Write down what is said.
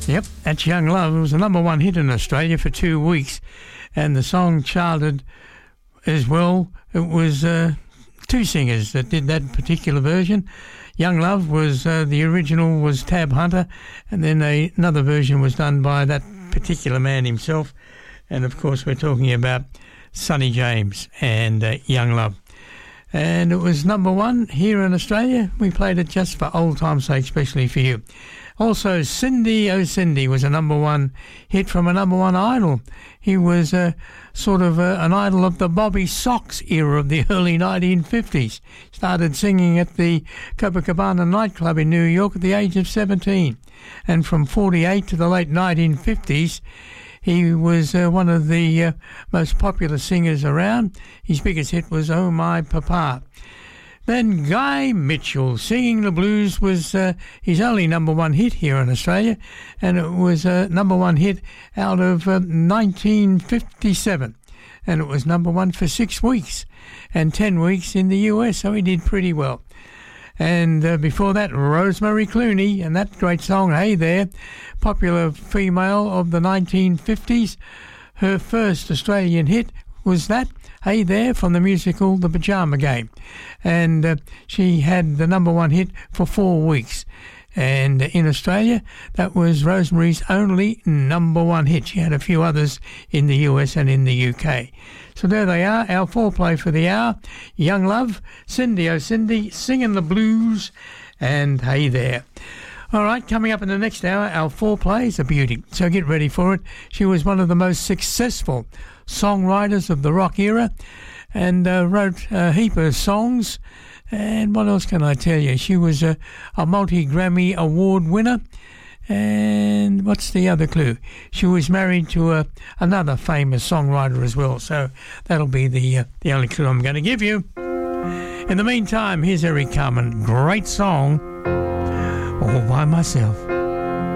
Yep, that's Young Love. It was a number one hit in Australia for 2 weeks, and the song charted as well. It was two singers that did that particular version. Young Love was the original was Tab Hunter, and then another version was done by that particular man himself. And of course, we're talking about Sonny James and Young Love. And it was number one here in Australia. We played it just for old time's sake, especially for you. Also, Cindy Oh Cindy was a number one hit from a number one idol. He was sort of an idol of the Bobby Sox era of the early 1950s. Started singing at the Copacabana nightclub in New York at the age of 17. And from 48 to the late 1950s, he was one of the most popular singers around. His biggest hit was Oh My Papa. Then Guy Mitchell, Singing the Blues, was his only number one hit here in Australia, and it was a number one hit out of 1957, and it was number one for 6 weeks and 10 weeks in the US, so he did pretty well. And before that, Rosemary Clooney, and that great song, Hey There, popular female of the 1950s. Her first Australian hit was that, Hey There, from the musical The Pajama Game. And she had the number one hit for 4 weeks. And in Australia, that was Rosemary's only number one hit. She had a few others in the US and in the UK. So there they are, our foreplay for the hour. Young Love, Cindy Oh Cindy, Singing the Blues, and Hey There. All right, coming up in the next hour, our foreplay is a beauty. So get ready for it. She was one of the most successful songwriters of the rock era, and wrote a heap of songs. And what else can I tell you? She was a multi-Grammy award winner. And what's the other clue? She was married to another famous songwriter as well. So that'll be the only clue I'm going to give you. In the meantime, here's Eric Carmen. Great song, All By Myself.